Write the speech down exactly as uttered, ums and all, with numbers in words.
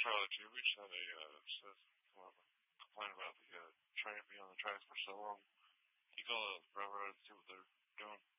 Charlie, did you reach out a, uh, says, well, complain about the, uh, train being on the tracks for so long? You call the railroad and see what they're doing?